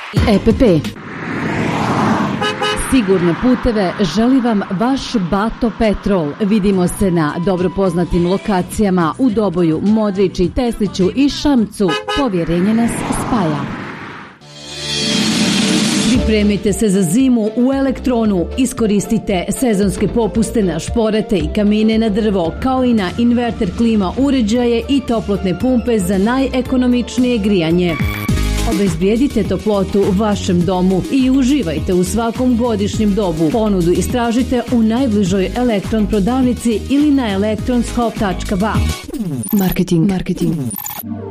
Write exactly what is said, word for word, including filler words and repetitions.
E P P. Sigurne puteve želi vam vaš Bato Petrol. Vidimo se na dobro poznatim lokacijama u Doboju, Modriči, Tesliću i Šamcu. Povjerenje nas spaja. Pripremite se za zimu u Elektronu. Iskoristite sezonske popuste na šporete i kamine na drvo, kao i na inverter klima uređaje i toplotne pumpe za najekonomičnije grijanje. Obezbijedite toplotu u vašem domu i uživajte u svakom godišnjem dobu. Ponudu istražite u najbližoj Elektron prodavnici ili na electronshop tačka ba. Marketing. Marketing.